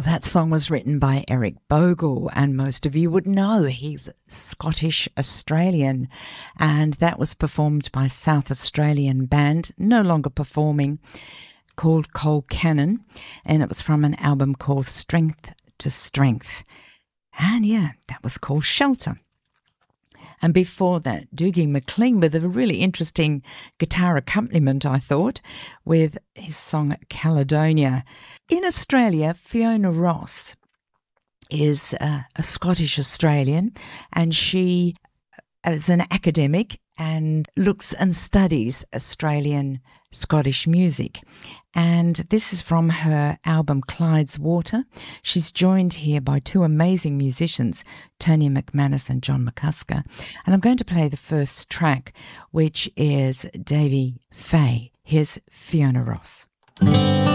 Well, that song was written by Eric Bogle, and most of you would know he's Scottish Australian, and that was performed by South Australian band, no longer performing, called Cole Cannon, and it was from an album called Strength to Strength. And yeah, that was called Shelter. And before that, Dougie MacLean with a really interesting guitar accompaniment, I thought, with his song Caledonia. In Australia, Fiona Ross is a Scottish Australian, and she is an academic and looks and studies Australian Scottish music. And this is from her album Clyde's Water. She's joined here by two amazing musicians, Tony McManus and John McCusker. And I'm going to play the first track, which is Davy Fay. Here's Fiona Ross.